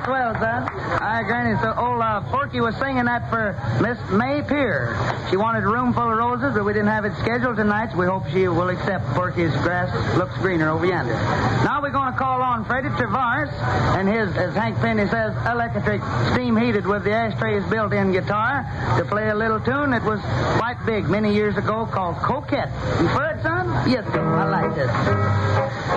swell, son. Hi, Granny. So old Porky was singing that for Miss May Pier. She wanted a room full of roses, but we didn't have it scheduled tonight, so we hope she will accept Porky's grass looks greener over yonder. Now we're going to call on Freddie Travers and his, as Hank Penny says, electric steam-heated with the ashtrays built-in guitar to play a little tune that was quite big many years ago called Coquette. You for it, son? Yes, sir. I like this.